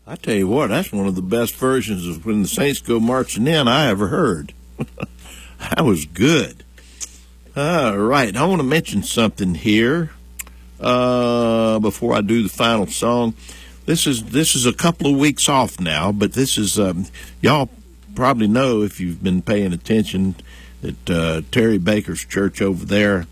I tell you what, that's one of the best versions of When the Saints Go Marching In I ever heard. That was good. All right, I want to mention something here before I do the final song. This is a couple of weeks off now, but this is y'all probably know if you've been paying attention that Terry Baker's church over there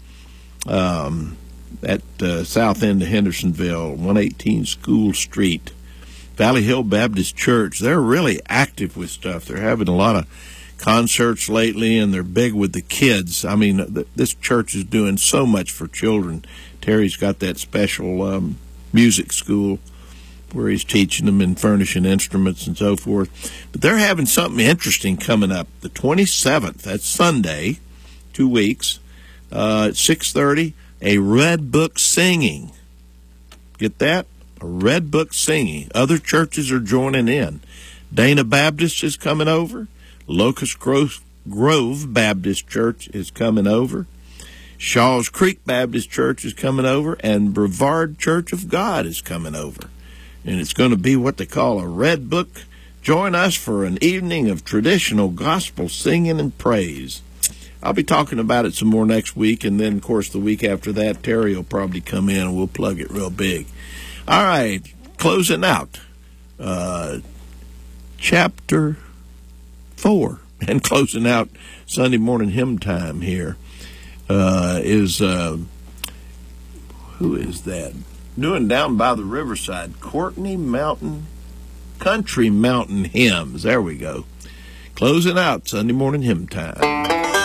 at south end of Hendersonville, 118 School Street, Valley Hill Baptist Church, they're really active with stuff. They're having a lot of concerts lately, and they're big with the kids. I mean, this church is doing so much for children. Terry's got that special music school where he's teaching them and furnishing instruments and so forth. But they're having something interesting coming up. The 27th, that's Sunday, 2 weeks, at 6:30, a Red Book singing. Get that? A Red Book singing. Other churches are joining in. Dana Baptist is coming over. Locust Grove Baptist Church is coming over. Shaw's Creek Baptist Church is coming over. And Brevard Church of God is coming over. And it's going to be what they call a Red Book. Join us for an evening of traditional gospel singing and praise. I'll be talking about it some more next week, and then, of course, the week after that, Terry will probably come in and we'll plug it real big. All right, closing out. Chapter 4, and closing out Sunday morning hymn time here is who is that? Doing Down by the Riverside, Courtney Mountain, Country Mountain Hymns. There we go. Closing out Sunday morning hymn time.